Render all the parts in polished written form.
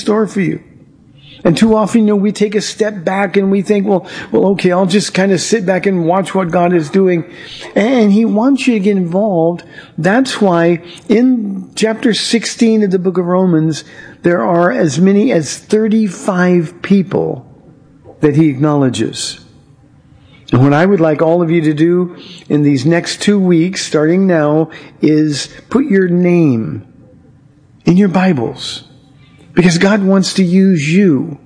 store for you. And too often, we take a step back and we think, well, okay, I'll just kind of sit back and watch what God is doing. And He wants you to get involved. That's why in chapter 16 of the book of Romans, there are as many as 35 people that He acknowledges. And what I would like all of you to do in these next 2 weeks, starting now, is put your name in your Bibles. Because God wants to use you,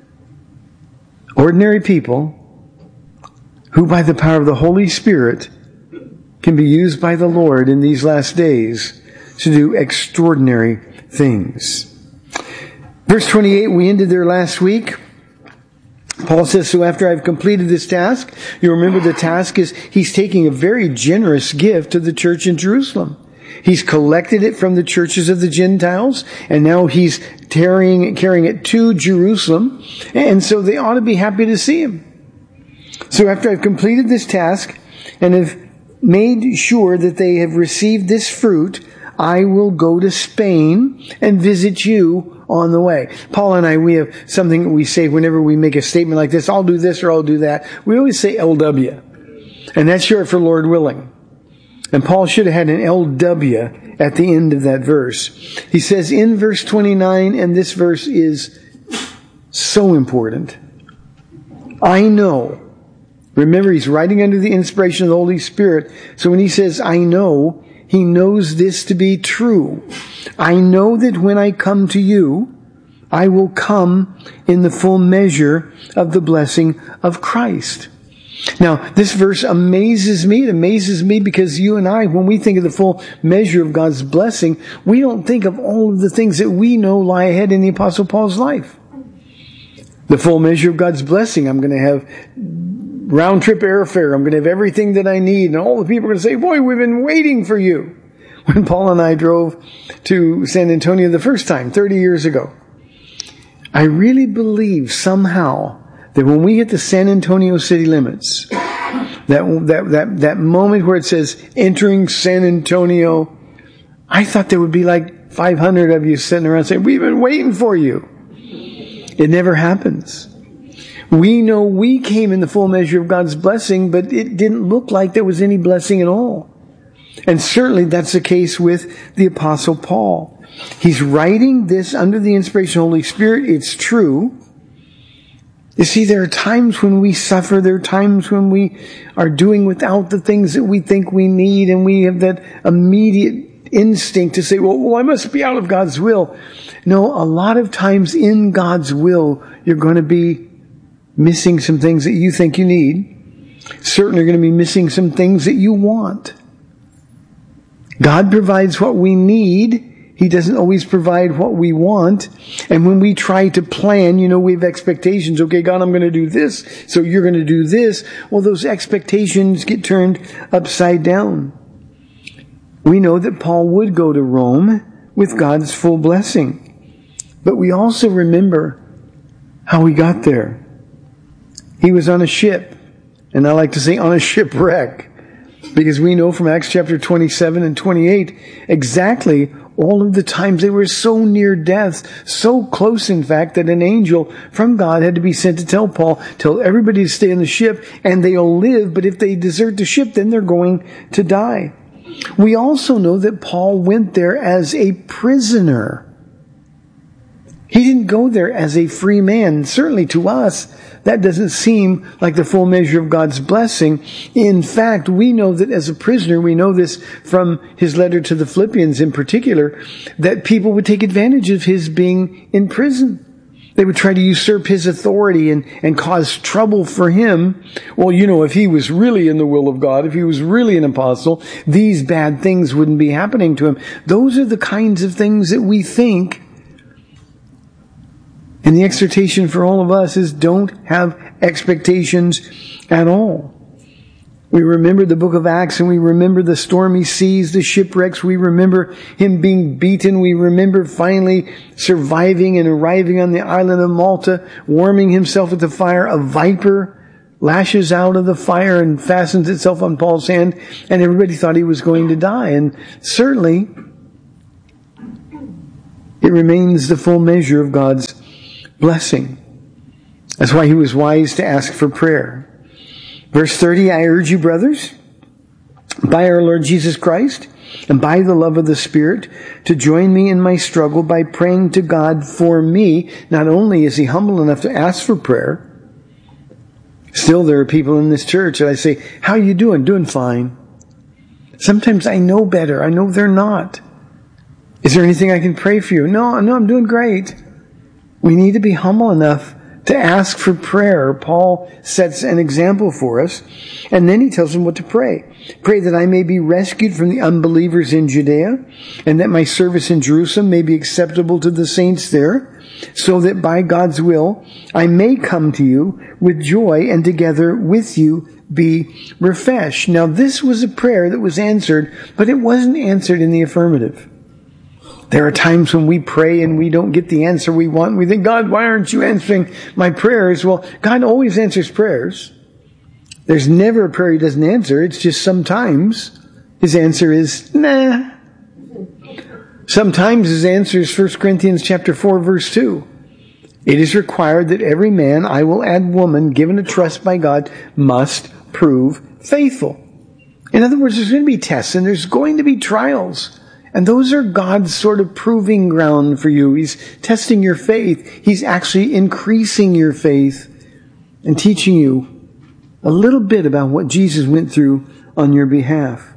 ordinary people, who by the power of the Holy Spirit can be used by the Lord in these last days to do extraordinary things. Verse 28, we ended there last week. Paul says, so after I've completed this task, you remember the task is he's taking a very generous gift to the church in Jerusalem. He's collected it from the churches of the Gentiles, and now he's carrying it to Jerusalem, and so they ought to be happy to see him. So after I've completed this task and have made sure that they have received this fruit, I will go to Spain and visit you on the way. Paul and I, we have something that we say whenever we make a statement like this, I'll do this or I'll do that. We always say LW, and that's short for Lord willing. And Paul should have had an LW at the end of that verse. He says in verse 29, and this verse is so important. I know. Remember, he's writing under the inspiration of the Holy Spirit. So when he says, I know, he knows this to be true. I know that when I come to you, I will come in the full measure of the blessing of Christ. Now, this verse amazes me. It amazes me because you and I, when we think of the full measure of God's blessing, we don't think of all of the things that we know lie ahead in the Apostle Paul's life. The full measure of God's blessing. I'm going to have round-trip airfare. I'm going to have everything that I need. And all the people are going to say, boy, we've been waiting for you. When Paul and I drove to San Antonio the first time, 30 years ago, I really believe somehow that when we hit the San Antonio city limits, that moment where it says entering San Antonio, I thought there would be like 500 of you sitting around saying, we've been waiting for you. It never happens. We know we came in the full measure of God's blessing, but it didn't look like there was any blessing at all. And certainly that's the case with the Apostle Paul. He's writing this under the inspiration of the Holy Spirit. It's true. You see, there are times when we suffer. There are times when we are doing without the things that we think we need, and we have that immediate instinct to say, well, I must be out of God's will. No, a lot of times in God's will, you're going to be missing some things that you think you need. Certainly you're going to be missing some things that you want. God provides what we need. He doesn't always provide what we want. And when we try to plan, we have expectations. Okay, God, I'm going to do this, so you're going to do this. Well, those expectations get turned upside down. We know that Paul would go to Rome with God's full blessing. But we also remember how he got there. He was on a ship. And I like to say on a shipwreck. Because we know from Acts chapter 27 and 28 exactly all of the times they were so near death, so close in fact that an angel from God had to be sent to tell everybody to stay in the ship and they'll live, but if they desert the ship then they're going to die. We also know that Paul went there as a prisoner. He didn't go there as a free man. Certainly to us, that doesn't seem like the full measure of God's blessing. In fact, we know that as a prisoner, we know this from his letter to the Philippians in particular, that people would take advantage of his being in prison. They would try to usurp his authority and cause trouble for him. Well, if he was really in the will of God, if he was really an apostle, these bad things wouldn't be happening to him. Those are the kinds of things that we think. And the exhortation for all of us is don't have expectations at all. We remember the book of Acts and we remember the stormy seas, the shipwrecks. We remember him being beaten. We remember finally surviving and arriving on the island of Malta, warming himself at the fire. A viper lashes out of the fire and fastens itself on Paul's hand, and everybody thought he was going to die. And certainly It remains the full measure of God's blessing. That's why he was wise to ask for prayer. Verse 30, I urge you, brothers, by our Lord Jesus Christ, and by the love of the Spirit, to join me in my struggle by praying to God for me. Not only is he humble enough to ask for prayer, still there are people in this church that I say, how are you doing? Doing fine. Sometimes I know better. I know they're not. Is there anything I can pray for you? No, I'm doing great. We need to be humble enough to ask for prayer. Paul sets an example for us, and then he tells them what to pray. Pray that I may be rescued from the unbelievers in Judea, and that my service in Jerusalem may be acceptable to the saints there, so that by God's will I may come to you with joy, and together with you be refreshed. Now this was a prayer that was answered, but it wasn't answered in the affirmative. There are times when we pray and we don't get the answer we want. We think, God, why aren't you answering my prayers? Well, God always answers prayers. There's never a prayer he doesn't answer. It's just sometimes his answer is, nah. Sometimes his answer is 1 Corinthians chapter 4, verse 2. It is required that every man, I will add woman, given a trust by God, must prove faithful. In other words, there's going to be tests and there's going to be trials. And those are God's sort of proving ground for you. He's testing your faith. He's actually increasing your faith and teaching you a little bit about what Jesus went through on your behalf.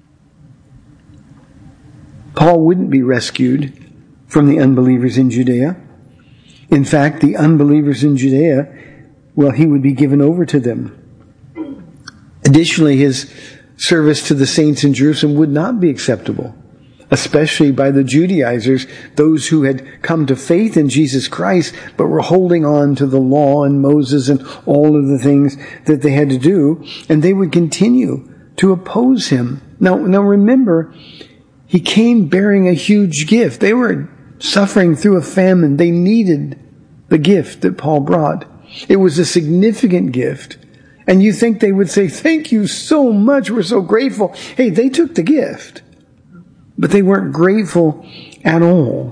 Paul wouldn't be rescued from the unbelievers in Judea. In fact, the unbelievers in Judea, well, he would be given over to them. Additionally, his service to the saints in Jerusalem would not be acceptable, especially by the Judaizers, those who had come to faith in Jesus Christ, but were holding on to the law and Moses and all of the things that they had to do, and they would continue to oppose him. Now remember, he came bearing a huge gift. They were suffering through a famine. They needed the gift that Paul brought. It was a significant gift. And you think they would say, thank you so much, we're so grateful. Hey, they took the gift. But they weren't grateful at all.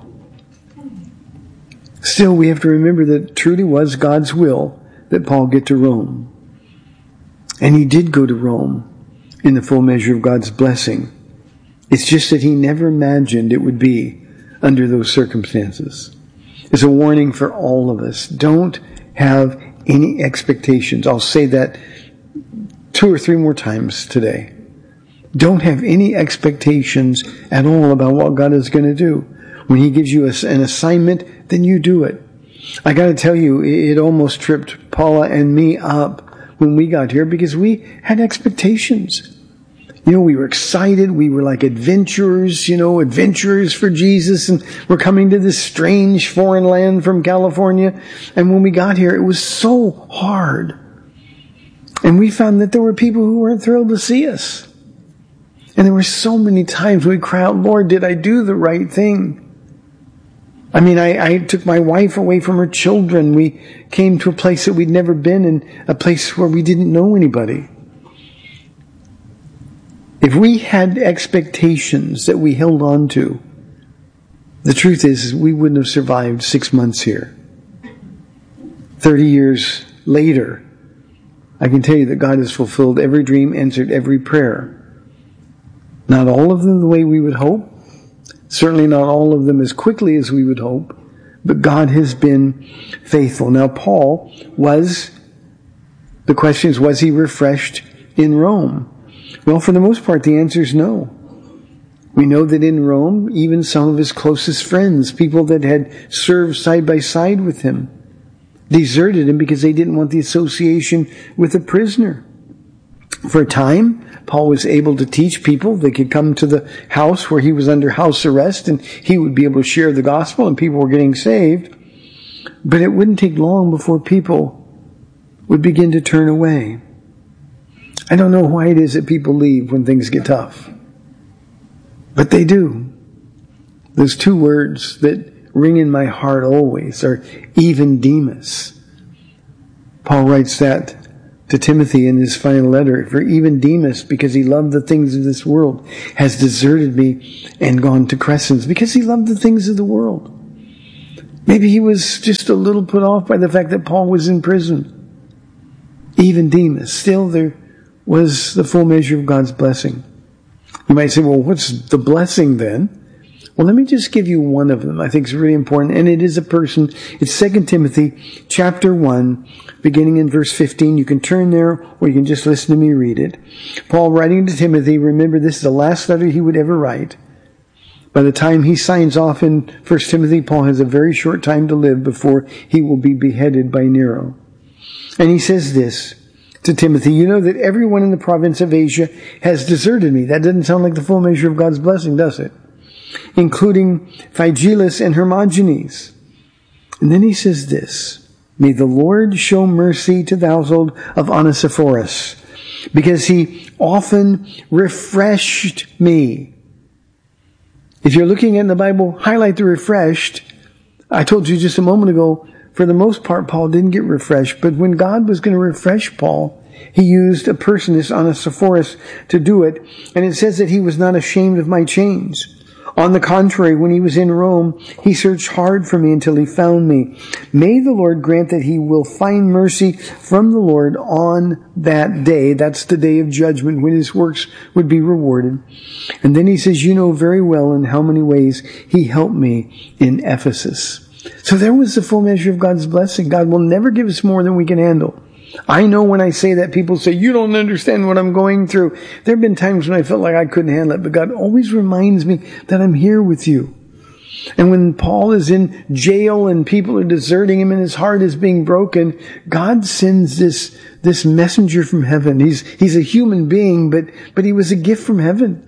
Still, we have to remember that it truly was God's will that Paul get to Rome. And he did go to Rome in the full measure of God's blessing. It's just that he never imagined it would be under those circumstances. It's a warning for all of us. Don't have any expectations. I'll say that 2 or 3 more times today. Don't have any expectations at all about what God is going to do. When he gives you an assignment, then you do it. I got to tell you, it almost tripped Paula and me up when we got here because we had expectations. We were excited. We were like adventurers, adventurers for Jesus. And we're coming to this strange foreign land from California. And when we got here, it was so hard. And we found that there were people who weren't thrilled to see us. And there were so many times we'd cry out, Lord, did I do the right thing? I mean, I took my wife away from her children. We came to a place that we'd never been in, a place where we didn't know anybody. If we had expectations that we held on to, the truth is we wouldn't have survived 6 months here. 30 years later, I can tell you that God has fulfilled every dream, answered every prayer. Not all of them the way we would hope. Certainly not all of them as quickly as we would hope. But God has been faithful. Now Paul the question is, was he refreshed in Rome? Well, for the most part, the answer is no. We know that in Rome, even some of his closest friends, people that had served side by side with him, deserted him because they didn't want the association with a prisoner. For a time, Paul was able to teach people. They could come to the house where he was under house arrest and he would be able to share the gospel and people were getting saved. But it wouldn't take long before people would begin to turn away. I don't know why it is that people leave when things get tough. But they do. Those 2 words that ring in my heart always are even Demas. Paul writes that to Timothy in his final letter. For even Demas, because he loved the things of this world, has deserted me and gone to Crescens, because he loved the things of the world. Maybe he was just a little put off by the fact that Paul was in prison. Even Demas. Still, there was the full measure of God's blessing. You might say, well, what's the blessing then? Well, let me just give you one of them. I think it's really important, and it is a person. It's 2 Timothy chapter 1, beginning in verse 15. You can turn there, or you can just listen to me read it. Paul writing to Timothy, remember this is the last letter he would ever write. By the time he signs off in 1 Timothy, Paul has a very short time to live before he will be beheaded by Nero. And he says this to Timothy, you know that everyone in the province of Asia has deserted me. That doesn't sound like the full measure of God's blessing, does it? Including Phygelus and Hermogenes. And then he says this, may the Lord show mercy to the household of Onesiphorus, because he often refreshed me. If you're looking in the Bible, highlight the refreshed. I told you just a moment ago, for the most part, Paul didn't get refreshed, but when God was going to refresh Paul, he used a person, this Onesiphorus, to do it. And it says that he was not ashamed of my chains. On the contrary, when he was in Rome, he searched hard for me until he found me. May the Lord grant that he will find mercy from the Lord on that day. That's the day of judgment when his works would be rewarded. And then he says, you know very well in how many ways he helped me in Ephesus. So there was the full measure of God's blessing. God will never give us more than we can handle. I know when I say that, people say, you don't understand what I'm going through. There have been times when I felt like I couldn't handle it, but God always reminds me that I'm here with you. And when Paul is in jail and people are deserting him and his heart is being broken, God sends this messenger from heaven. He's a human being, but he was a gift from heaven.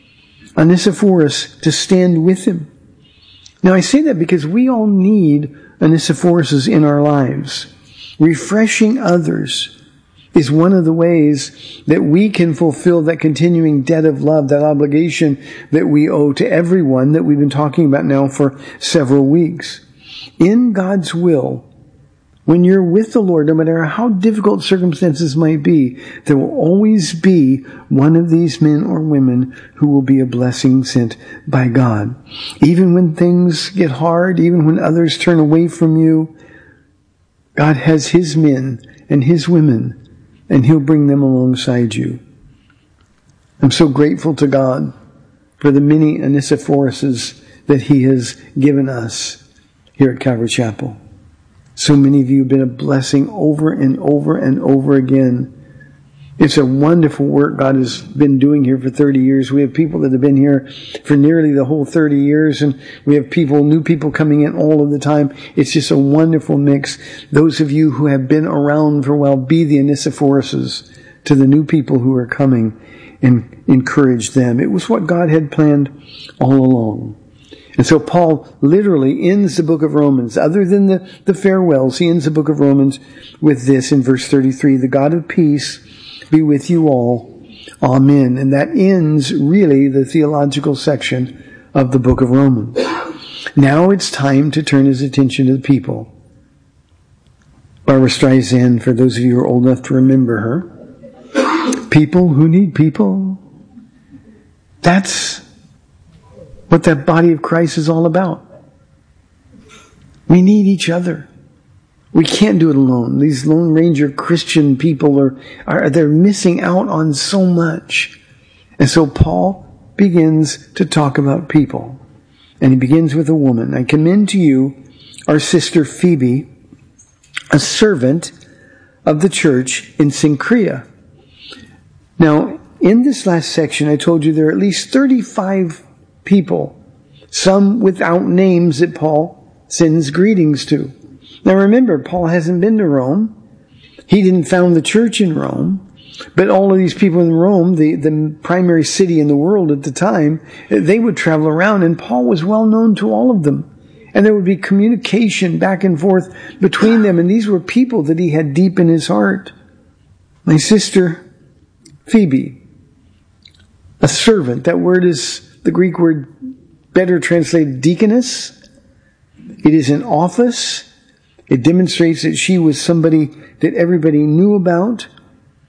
Onesiphorus to stand with him. Now I say that because we all need Onesiphoruses in our lives. Refreshing others is one of the ways that we can fulfill that continuing debt of love, that obligation that we owe to everyone that we've been talking about now for several weeks. In God's will, when you're with the Lord, no matter how difficult circumstances might be, there will always be one of these men or women who will be a blessing sent by God. Even when things get hard, even when others turn away from you, God has his men and his women, and he'll bring them alongside you. I'm so grateful to God for the many Onesiphoruses that he has given us here at Calvary Chapel. So many of you have been a blessing over and over and over again. It's a wonderful work God has been doing here for 30 years. We have people that have been here for nearly the whole 30 years, and we have new people coming in all of the time. It's just a wonderful mix. Those of you who have been around for a while, be the Onesiphoruses to the new people who are coming and encourage them. It was what God had planned all along. And so Paul literally ends the book of Romans. Other than the farewells, he ends the book of Romans with this in verse 33, the God of peace be with you all. Amen. And that ends really the theological section of the book of Romans. Now it's time to turn his attention to the people. Barbara Streisand, for those of you who are old enough to remember her. People who need people. That's what that body of Christ is all about. We need each other. We can't do it alone. These Lone Ranger Christian people they're missing out on so much. And so Paul begins to talk about people. And he begins with a woman. I commend to you our sister Phoebe, a servant of the church in Cenchrea. Now, in this last section, I told you there are at least 35 people, some without names, that Paul sends greetings to. Now remember, Paul hasn't been to Rome. He didn't found the church in Rome. But all of these people in Rome, the primary city in the world at the time, they would travel around, and Paul was well known to all of them. And there would be communication back and forth between them, and these were people that he had deep in his heart. My sister Phoebe, a servant. That word is the Greek word better translated deaconess. It is an office. It demonstrates that she was somebody that everybody knew about.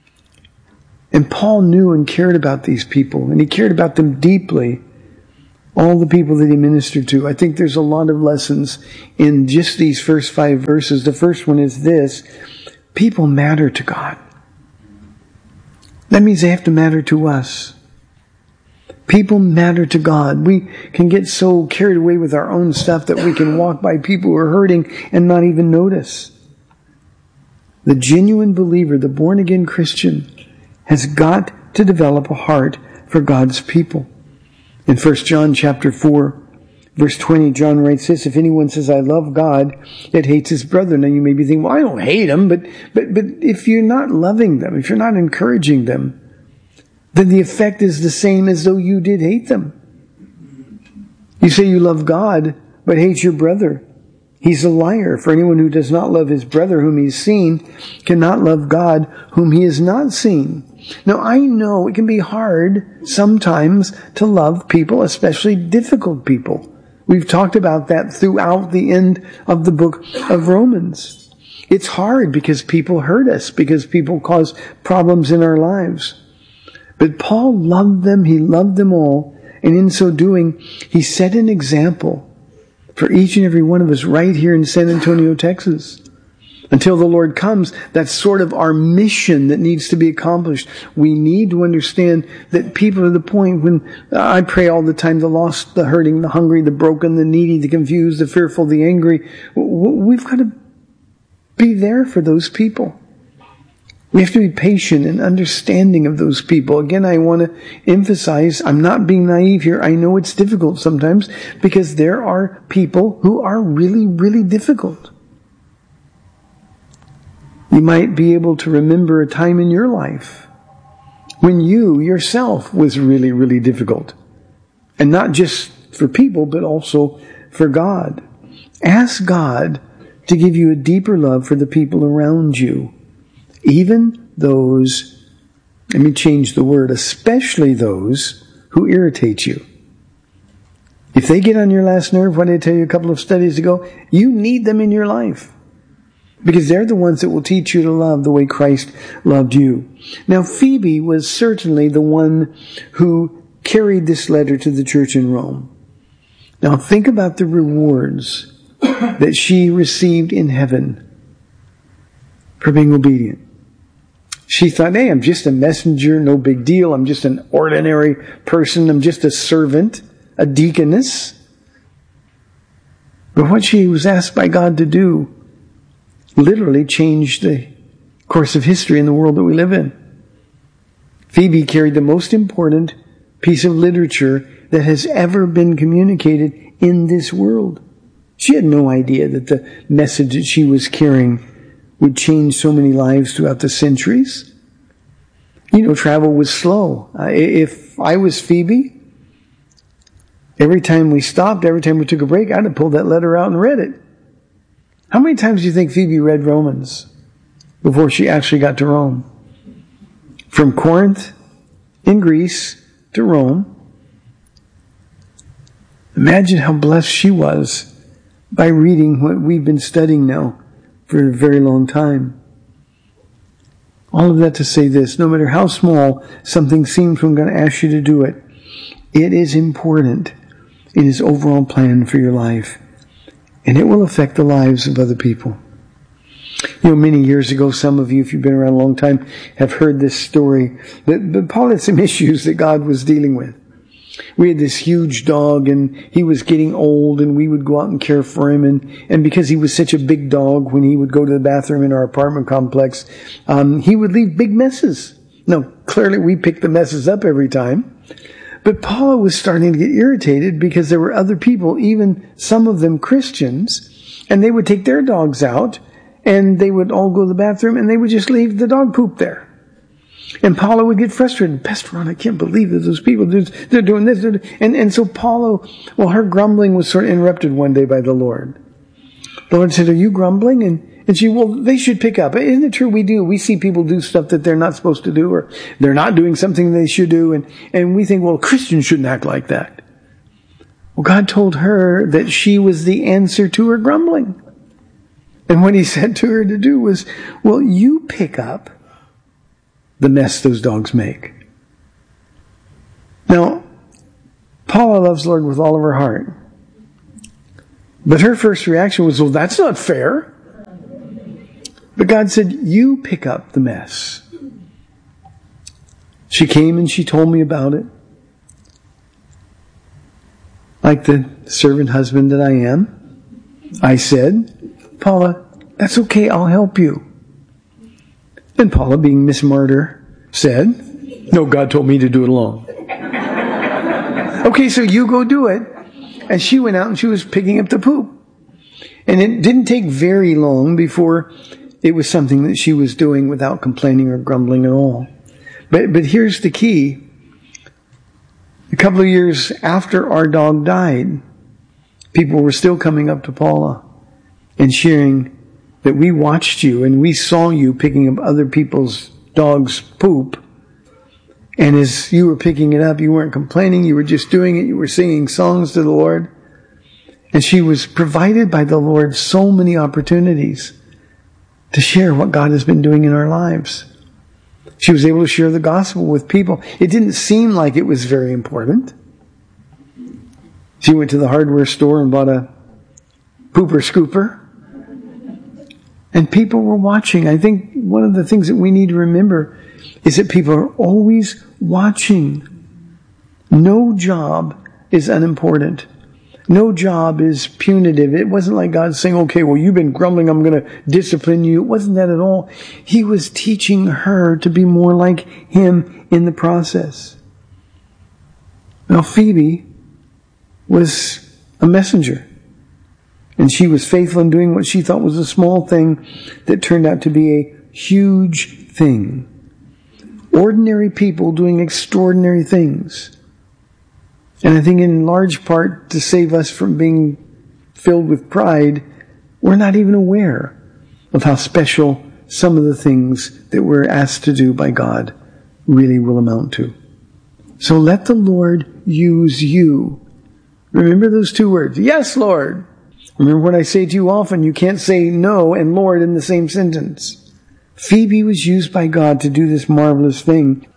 And Paul knew and cared about these people, and he cared about them deeply. all the people that he ministered to. I think there's a lot of lessons in just these first 5 verses. The first one is this: people matter to God. That means they have to matter to us. People matter to God. We can get so carried away with our own stuff that we can walk by people who are hurting and not even notice. The genuine believer, the born-again Christian, has got to develop a heart for God's people. In 1 John chapter 4, verse 20, John writes this: if anyone says, I love God, yet hates his brother. Now you may be thinking, well, I don't hate him, but if you're not loving them, if you're not encouraging them, then the effect is the same as though you did hate them. You say you love God, but hate your brother. He's a liar. For anyone who does not love his brother whom he's seen cannot love God whom he has not seen. Now, I know it can be hard sometimes to love people, especially difficult people. We've talked about that throughout the end of the book of Romans. It's hard because people hurt us, because people cause problems in our lives. But Paul loved them. He loved them all. And in so doing, he set an example for each and every one of us right here in San Antonio, Texas. Until the Lord comes, that's sort of our mission that needs to be accomplished. We need to understand that people are the point when I pray all the time: the lost, the hurting, the hungry, the broken, the needy, the confused, the fearful, the angry. We've got to be there for those people. We have to be patient and understanding of those people. Again, I want to emphasize, I'm not being naive here. I know it's difficult sometimes because there are people who are really, really difficult. You might be able to remember a time in your life when you yourself was really, really difficult. And not just for people, but also for God. Ask God to give you a deeper love for the people around you. Even those, let me change the word, especially those who irritate you. If they get on your last nerve, what did I tell you a couple of studies ago? You need them in your life. Because they're the ones that will teach you to love the way Christ loved you. Now, Phoebe was certainly the one who carried this letter to the church in Rome. Now, think about the rewards that she received in heaven for being obedient. She thought, hey, I'm just a messenger, no big deal. I'm just an ordinary person. I'm just a servant, a deaconess. But what she was asked by God to do literally changed the course of history in the world that we live in. Phoebe carried the most important piece of literature that has ever been communicated in this world. She had no idea that the message that she was carrying would change so many lives throughout the centuries. You know, travel was slow. If I was Phoebe, every time we stopped, every time we took a break, I'd have pulled that letter out and read it. How many times do you think Phoebe read Romans before she actually got to Rome? From Corinth in Greece to Rome. Imagine how blessed she was by reading what we've been studying now for a very long time. All of that to say this: no matter how small something seems when God asks you to do it, it is important in His overall plan for your life. And it will affect the lives of other people. You know, many years ago, some of you, if you've been around a long time, have heard this story. But Paul had some issues that God was dealing with. We had this huge dog, and he was getting old, and we would go out and care for him. And because he was such a big dog, when he would go to the bathroom in our apartment complex, he would leave big messes. Now, clearly we picked the messes up every time. But Paula was starting to get irritated because there were other people, even some of them Christians, and they would take their dogs out, and they would all go to the bathroom, and they would just leave the dog poop there. And Paula would get frustrated. Pastor Ron, I can't believe that those people, they're doing this. And so Paula, well, her grumbling was sort of interrupted one day by the Lord. The Lord said, are you grumbling? And she, well, they should pick up. Isn't it true we do? We see people do stuff that they're not supposed to do, or they're not doing something they should do. And we think, well, Christians shouldn't act like that. Well, God told her that she was the answer to her grumbling. And what He said to her to do was, well, you pick up the mess those dogs make. Now, Paula loves the Lord with all of her heart. But her first reaction was, well, that's not fair. But God said, you pick up the mess. She came and she told me about it. Like the servant husband that I am, I said, Paula, that's okay, I'll help you. And Paula, being Miss Martyr, said, no, God told me to do it alone. Okay, so you go do it. And she went out and she was picking up the poop. And it didn't take very long before it was something that she was doing without complaining or grumbling at all. But here's the key. A couple of years after our dog died, people were still coming up to Paula and sharing that we watched you and we saw you picking up other people's dogs' poop. And as you were picking it up, you weren't complaining, you were just doing it, you were singing songs to the Lord. And she was provided by the Lord so many opportunities to share what God has been doing in our lives. She was able to share the gospel with people. It didn't seem like it was very important. She went to the hardware store and bought a pooper scooper. And people were watching. I think one of the things that we need to remember is that people are always watching. No job is unimportant. No job is punitive. It wasn't like God saying, okay, well, you've been grumbling, I'm going to discipline you. It wasn't that at all. He was teaching her to be more like Him in the process. Now, Phoebe was a messenger. And she was faithful in doing what she thought was a small thing that turned out to be a huge thing. Ordinary people doing extraordinary things. And I think in large part to save us from being filled with pride, we're not even aware of how special some of the things that we're asked to do by God really will amount to. So let the Lord use you. Remember those two words. Yes, Lord. Remember what I say to you often, you can't say no and Lord in the same sentence. Phoebe was used by God to do this marvelous thing.